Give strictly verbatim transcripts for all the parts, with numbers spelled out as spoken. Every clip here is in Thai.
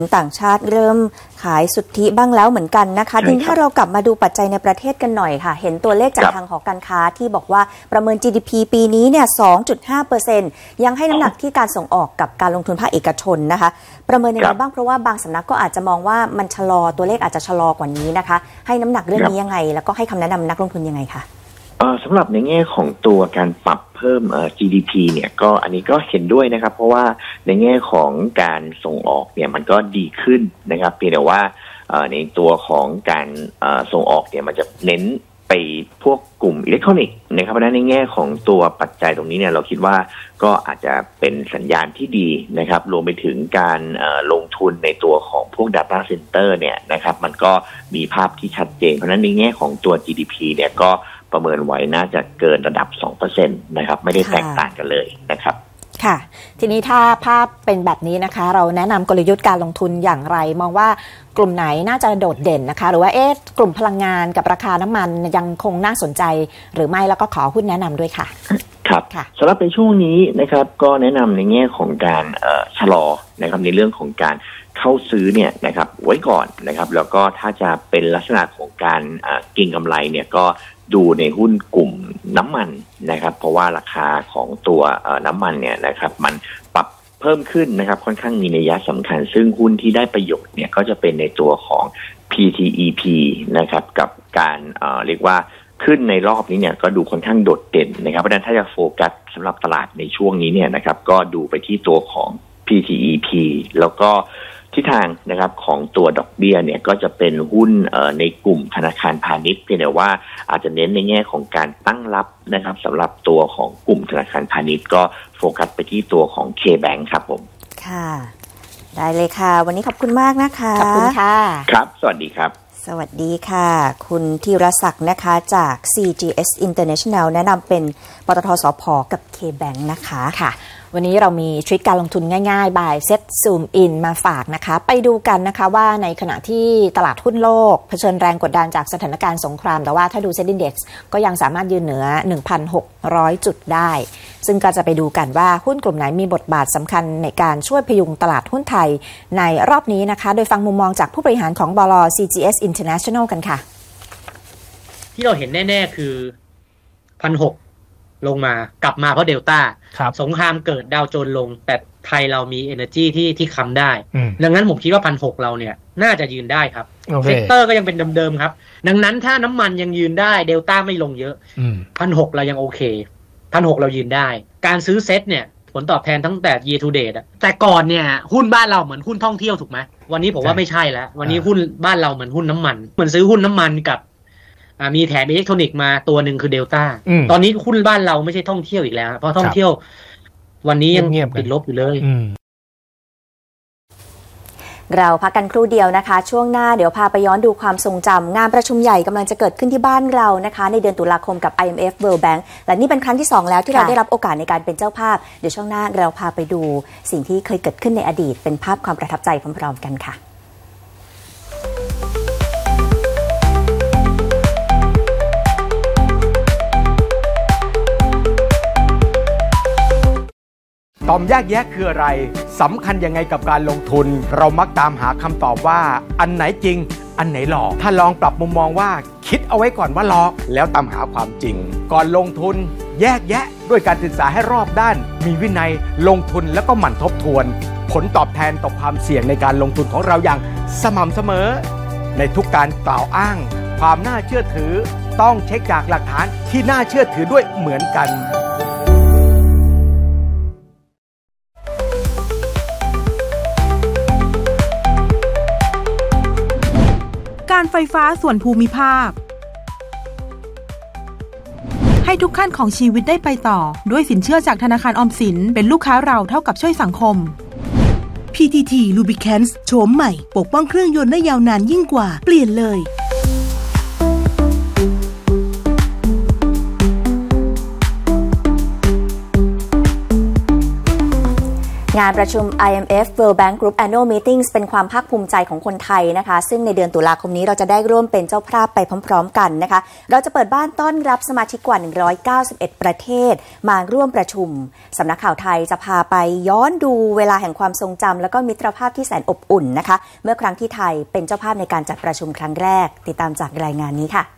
ต่างชาติเริ่มขายสุทธิบ้างแล้วเหมือนกันนะคะทีนี้ถ้าเรากลับมาดูปัจจัยในประเทศกันหน่อยค่ะเห็นตัวเลขจากทางหอการค้าที่บอกว่าประเมิน จี ดี พี ปีนี้เนี่ย สองจุดห้าเปอร์เซ็นต์ ยังให้น้ำหนักที่การส่งออกกับการลงทุนภาคเอกชนนะคะประเมินยังไงบ้างเพราะว่าบางสำนักก็อาจจะมองว่ามันชะลอตัวเลขอาจจะชะลอกว่านี้นะคะให้น้ำหนักเรื่องนี้ยังไงแล้วก็ให้คำแนะนำนักลงทุนยังไงคะสำหรับในแง่ของตัวการปรับเพิ่ม จี ดี พี เนี่ยก็อันนี้ก็เห็นด้วยนะครับเพราะว่าในแง่ของการส่งออกเนี่ยมันก็ดีขึ้นนะครับเพียงแต่ว่าในตัวของการส่งออกเนี่ยมันจะเน้นไปพวกกลุ่มอิเล็กทรอนิกส์นะครับเพราะฉะนั้นในแง่ของตัวปัจจัยตรงนี้เนี่ยเราคิดว่าก็อาจจะเป็นสัญญาณที่ดีนะครับรวมไปถึงการลงทุนในตัวของพวก Data Center เนี่ยนะครับมันก็มีภาพที่ชัดเจนเพราะฉะนั้นในแง่ของตัว จี ดี พี เนี่ยก็ประเมินไว้น่าจะเกินระดับ สองเปอร์เซ็นต์ นะครับไม่ได้แตกต่างกันเลยนะครับค่ะทีนี้ถ้าภาพเป็นแบบนี้นะคะเราแนะนำกลยุทธ์การลงทุนอย่างไรมองว่ากลุ่มไหนน่าจะโดดเด่นนะคะหรือว่าเอ๊ะกลุ่มพลังงานกับราคาน้ำมันยังคงน่าสนใจหรือไม่แล้วก็ขอหุ้นแนะนำด้วยค่ะครับสำหรับในช่วงนี้นะครับก็แนะนำในแง่ของการชะลอนะครับในเรื่องของการเข้าซื้อเนี่ยนะครับไว้ก่อนนะครับแล้วก็ถ้าจะเป็นลักษณะของการเก็งกำไรเนี่ยก็ดูในหุ้นกลุ่มน้ำมันนะครับเพราะว่าราคาของตัวน้ำมันเนี่ยนะครับมันปรับเพิ่มขึ้นนะครับค่อนข้างมีนัยสำคัญซึ่งหุ้นที่ได้ประโยชน์เนี่ยก็จะเป็นในตัวของ พี ที อี พี นะครับกับการเอ่อเรียกว่าขึ้นในรอบนี้เนี่ยก็ดูค่อนข้างโดดเด่นนะครับเพราะฉะนั้นถ้าจะโฟกัสสำหรับตลาดในช่วงนี้เนี่ยนะครับก็ดูไปที่ตัวของ พี ที อี พี แล้วก็ทิศทางนะครับของตัวดอกเบี้ยเนี่ยก็จะเป็นหุ้นในกลุ่มธนาคารพาณิชย์เพียงแต่ว่าอาจจะเน้นในแง่ของการตั้งรับนะครับสำหรับตัวของกลุ่มธนาคารพาณิชย์ก็โฟกัสไปที่ตัวของ K-Bank ครับผมค่ะได้เลยค่ะวันนี้ขอบคุณมากนะคะขอบคุณค่ะครับสวัสดีครับสวัสดีค่ะคุณธีรศักดิ์นะคะจาก ซี จี เอส International แนะนำเป็นปตท.สผ.กับ K-Bank นะคะค่ะวันนี้เรามีทริคการลงทุนง่ายๆ by Set Zoom In มาฝากนะคะไปดูกันนะคะว่าในขณะที่ตลาดหุ้นโลกเผชิญแรงกดดันจากสถานการณ์สงครามแต่ว่าถ้าดู Set Index ก็ยังสามารถยืนเหนือ หนึ่งพันหกร้อย จุดได้ซึ่งก็จะไปดูกันว่าหุ้นกลุ่มไหนมีบทบาทสำคัญในการช่วยพยุงตลาดหุ้นไทยในรอบนี้นะคะโดยฟังมุมมองจากผู้บริหารของบล. ซี จี เอส International กันค่ะที่เราเห็นแน่ๆคือ หนึ่งพันหกร้อย ลงมากลับมาเพราะเดลต้าสงครามเกิดดาวโจนส์ลงแต่ไทยเรามี energy ที่ที่ค้ำได้ดังนั้นผมคิดว่า หนึ่งพันหกร้อย เราเนี่ยน่าจะยืนได้ครับเซกเตอร์ก็ยังเป็นเดิมๆครับดังนั้นถ้าน้ำมันยังยืนได้เดลต้าไม่ลงเยอะ หนึ่งพันหกร้อย เรายังโอเค หนึ่งพันหกร้อย เรายืนได้การซื้อเซ็ตเนี่ยผลตอบแทนตั้งแต่ year to date อะแต่ก่อนเนี่ยหุ้นบ้านเราเหมือนหุ้นท่องเที่ยวถูกไหมวันนี้ผมว่าไม่ใช่แล้ววันนี้หุ้นบ้านเราเหมือนหุ้นน้ำมันเหมือนซื้อหุ้นน้ำมันกับมีแถมอิเล็กทรอนิกส์มาตัวหนึ่งคือเดลต้าตอนนี้หุ้นบ้านเราไม่ใช่ท่องเที่ยวอีกแล้วเพราะท่องเที่ยววันนี้ยังติดลบอยู่เลยเราพักกันครู่เดียวนะคะช่วงหน้าเดี๋ยวพาไปย้อนดูความทรงจำงานประชุมใหญ่กำลังจะเกิดขึ้นที่บ้านเรานะคะในเดือนตุลาคมกับ ไอ เอ็ม เอฟ World Bank และนี่เป็นครั้งที่สองแล้วที่เราได้รับโอกาสในการเป็นเจ้าภาพเดี๋ยวช่วงหน้าเราพาไปดูสิ่งที่เคยเกิดขึ้นในอดีตเป็นภาพความประทับใจพร้อมๆกันค่ะตอบแยกแยะคืออะไรสำคัญยังไงกับการลงทุนเรามักตามหาคำตอบว่าอันไหนจริงอันไหนหลอกถ้าลองปรับมุมมองว่าคิดเอาไว้ก่อนว่าหลอกแล้วตามหาความจริงก่อนลงทุนแยกแยะด้วยการศึกษาให้รอบด้านมีวินัยลงทุนแล้วก็หมั่นทบทวนผลตอบแทนต่อความเสี่ยงในการลงทุนของเราอย่างสม่ำเสมอในทุกการกล่าวอ้างความน่าเชื่อถือต้องเช็คจากหลักฐานที่น่าเชื่อถือด้วยเหมือนกันการไฟฟ้าส่วนภูมิภาคให้ทุกขั้นของชีวิตได้ไปต่อด้วยสินเชื่อจากธนาคารออมสินเป็นลูกค้าเราเท่ากับช่วยสังคม พี ที ที Lubricants โฉมใหม่ปกป้องเครื่องยนต์ได้ยาวนานยิ่งกว่าเปลี่ยนเลยงานประชุม ไอ เอ็ม เอฟ World Bank Group Annual Meetings เป็นความภาคภูมิใจของคนไทยนะคะซึ่งในเดือนตุลาคมนี้เราจะได้ร่วมเป็นเจ้าภาพไปพร้อมๆกันนะคะเราจะเปิดบ้านต้อนรับสมาชิกกว่าหนึ่งร้อยเก้าสิบเอ็ดประเทศมาร่วมประชุมสำนักข่าวไทยจะพาไปย้อนดูเวลาแห่งความทรงจำและก็มิตรภาพที่แสนอบอุ่นนะคะเมื่อครั้งที่ไทยเป็นเจ้าภาพในการจัดประชุมครั้งแรกติดตามจากรายงานนี้ค่ะ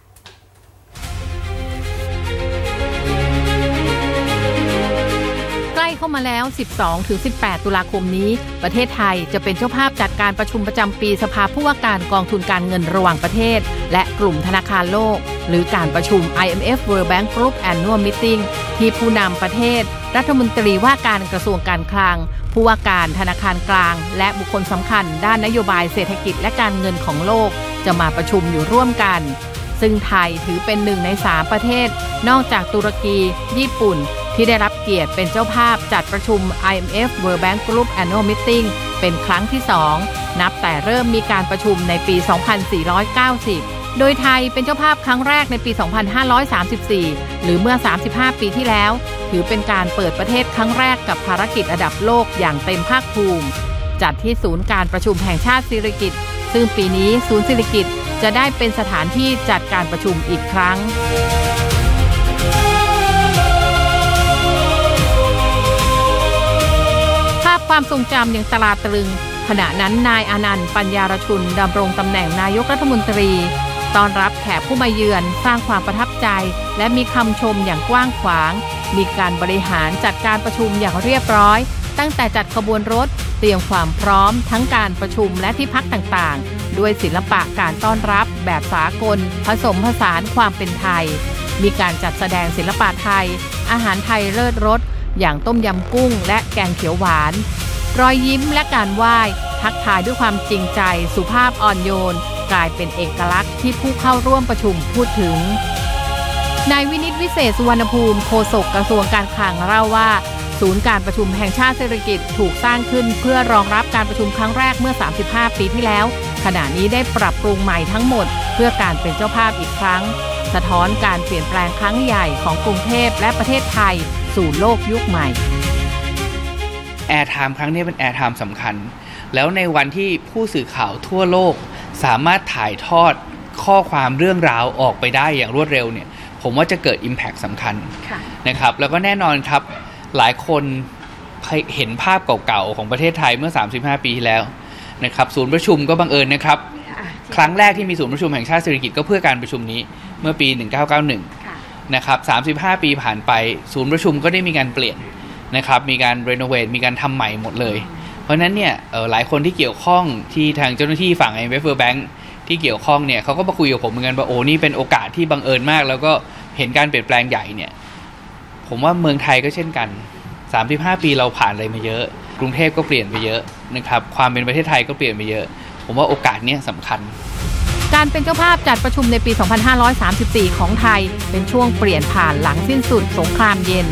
เข้ามาแล้ว สิบสองถึงสิบแปด ตุลาคมนี้ประเทศไทยจะเป็นเจ้าภาพจัดการประชุมประจำปีสภาผู้ว่าการกองทุนการเงินระหว่างประเทศและกลุ่มธนาคารโลกหรือการประชุม ไอ เอ็ม เอฟ World Bank Group Annual Meeting ที่ผู้นำประเทศรัฐมนตรีว่าการกระทรวงการคลังผู้ว่าการธนาคารกลางและบุคคลสำคัญด้านนโยบายเศรษฐกิจและการเงินของโลกจะมาประชุมอยู่ร่วมกันซึ่งไทยถือเป็นหนึ่งในสามประเทศนอกจากตุรกีญี่ปุ่นที่ได้รับเกียรติเป็นเจ้าภาพจัดประชุม ไอ เอ็ม เอฟ World Bank Group Annual Meeting เป็นครั้งที่สองนับแต่เริ่มมีการประชุมในปี สองพันสี่ร้อยเก้าสิบ โดยไทยเป็นเจ้าภาพครั้งแรกในปี สองพันห้าร้อยสามสิบสี่ หรือเมื่อ สามสิบห้า ปีที่แล้วถือเป็นการเปิดประเทศครั้งแรกกับภารกิจระดับโลกอย่างเต็มภาคภูมิจัดที่ศูนย์การประชุมแห่งชาติสิริกิติ์ซึ่งปีนี้ศูนย์สิริกิติ์จะได้เป็นสถานที่จัดการประชุมอีกครั้งภาพความทรงจำยังตราตรึงขณะนั้นนายอานันต์ปัญญารชุนดำรงตำแหน่งนายกรัฐมนตรีต้อนรับแขกผู้มาเยือนสร้างความประทับใจและมีคำชมอย่างกว้างขวางมีการบริหารจัดการประชุมอย่างเรียบร้อยตั้งแต่จัดขบวนรถเตรียมความพร้อมทั้งการประชุมและที่พักต่างๆด้วยศิลปะการต้อนรับแบบสากลผสมผสานความเป็นไทยมีการจัดแสดงศิลปะไทยอาหารไทยเลิศรสอย่างต้มยำกุ้งและแกงเขียวหวานรอยยิ้มและการไหว้ทักทายด้วยความจริงใจสุภาพอ่อนโยนกลายเป็นเอกลักษณ์ที่ผู้เข้าร่วมประชุมพูดถึงนายวินิตวิเศษสุวรรณภูมิโฆษกกระทรวงการคลังเล่าว่าศูนย์การประชุมแห่งชาติสิริกิติ์ถูกสร้างขึ้นเพื่อรองรับการประชุมครั้งแรกเมื่อสามสิบห้าปีที่แล้วขณะนี้ได้ปรับปรุงใหม่ทั้งหมดเพื่อการเป็นเจ้าภาพอีกครั้งสะท้อนการเปลี่ยนแปลงครั้งใหญ่ของกรุงเทพและประเทศไทยสู่โลกยุคใหม่แอร์ไทม์ครั้งนี้เป็นแอร์ไทม์สำคัญแล้วในวันที่ผู้สื่อข่าวทั่วโลกสามารถถ่ายทอดข้อความเรื่องราวออกไปได้อย่างรวดเร็วเนี่ยผมว่าจะเกิด impact สำคัญนะครับแล้วก็แน่นอนครับหลายคนเห็นภาพเก่าๆของประเทศไทยเมื่อสามสิบห้าปีที่แล้วนะครับศูนย์ประชุมก็บังเอิญนะครับครั้งแรกที่มีศูนย์ประชุมแห่งชาติสิริกิติ์ก็เพื่อการประชุมนี้เมื่อปีหนึ่งพันเก้าร้อยเก้าสิบเอ็ดนะครับสามสิบห้าปีผ่านไปศูนย์ประชุมก็ได้มีการเปลี่ยนนะครับมีการรีโนเวทมีการทำใหม่หมดเลยเพราะนั้นเนี่ยหลายคนที่เกี่ยวข้องที่ทางเจ้าหน้าที่ฝั่ง ไอ เอ็ม เอฟ World Bank ที่เกี่ยวข้องเนี่ยเขาก็มาคุยกับผมเหมือนกันว่าโอ้นี่เป็นโอกาสที่บังเอิญมากแล้วก็เห็นการเปลี่ยนแปลงใหญ่เนี่ยผมว่าเมืองไทยก็เช่นกันสามสิบห้าปีเราผ่านอะไรมาเยอะกรุงเทพก็เปลี่ยนไปเยอะนะครับความเป็นประเทศไทยก็เปลี่ยนไปเยอะผมว่าโอกาสนี้สำคัญการเป็นเจ้าภาพจัดประชุมในปี สองพันห้าร้อยสามสิบสี่ ของไทยเป็นช่วงเปลี่ยนผ่านหลังสิ้นสุดสงครามเย็น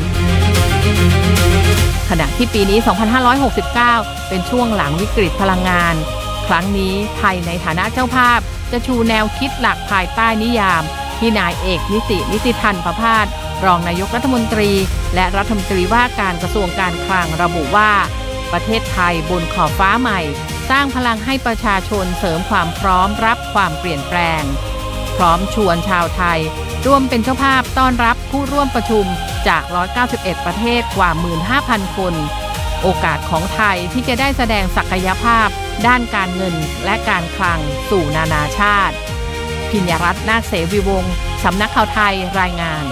ขณะที่ปีนี้ สองพันห้าร้อยหกสิบเก้า เป็นช่วงหลังวิกฤตพลังงานครั้งนี้ไทยในฐานะเจ้าภาพจะชูแนวคิดหลักภายใต้นิยามที่นายเอกนิตินิติธันประภาสรองนายกรัฐมนตรีและรัฐมนตรีว่าการกระทรวงการคลังระบุว่าประเทศไทยบนขอบฟ้าใหม่สร้างพลังให้ประชาชนเสริมความพร้อมรับความเปลี่ยนแปลงพร้อมชวนชาวไทยร่วมเป็นเจ้าภาพต้อนรับผู้ร่วมประชุมจากหนึ่งร้อยเก้าสิบเอ็ดประเทศกว่า หนึ่งหมื่นห้าพัน คนโอกาสของไทยที่จะได้แสดงศักยภาพด้านการเงินและการคลังสู่นานาชาติพิญญรัตน์นาคเสวีวงศ์สำนักข่าวไทยรายงาน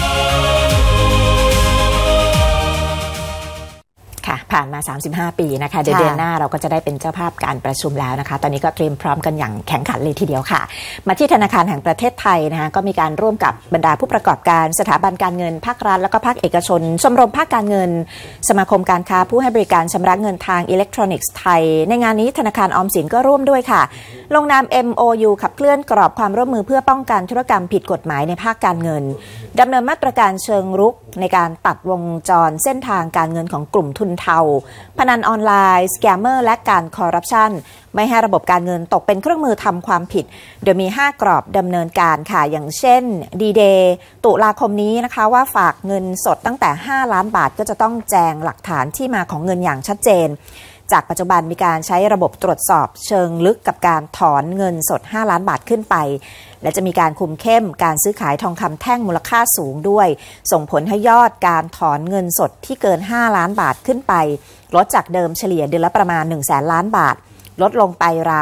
ค่ะผ่านมาสามสิบห้าปีนะคะเดือนหน้าเราก็จะได้เป็นเจ้าภาพการประชุมแล้วนะคะตอนนี้ก็เตรียมพร้อมกันอย่างแข่งขันเลยทีเดียวค่ะมาที่ธนาคารแห่งประเทศไทยนะคะก็มีการร่วมกับบรรดาผู้ประกอบการสถาบันการเงินภาครัฐแล้วก็ภาคเอกชนชมรมภาคการเงินสมาคมการค้าผู้ให้บริการชำระเงินทางอิเล็กทรอนิกส์ไทยในงานนี้ธนาคารออมสินก็ร่วมด้วยค่ะลงนาม เอ็ม โอ ยู ขับเคลื่อนกรอบความร่วมมือเพื่อป้องกันธุรกรรมผิดกฎหมายในภาคการเงินดำเนินมาตรการเชิงรุกในการตัดวงจรเส้นทางการเงินของกลุ่มทุนเทาพนันออนไลน์สแกมเมอร์และการคอร์รัปชันไม่ให้ระบบการเงินตกเป็นเครื่องมือทำความผิดโดยมีห้ากรอบดำเนินการค่ะอย่างเช่นดีเดย์ตุลาคมนี้นะคะว่าฝากเงินสดตั้งแต่ห้าล้านบาทก็จะต้องแจงหลักฐานที่มาของเงินอย่างชัดเจนจากปัจจุบันมีการใช้ระบบตรวจสอบเชิงลึกกับการถอนเงินสดห้าล้านบาทขึ้นไปและจะมีการคุมเข้มการซื้อขายทองคำแท่งมูลค่าสูงด้วยส่งผลให้ยอดการถอนเงินสดที่เกินห้าล้านบาทขึ้นไปลดจากเดิมเฉลี่ยเดือนละประมาณหนึ่งแสนล้านบาทลดลงไปราว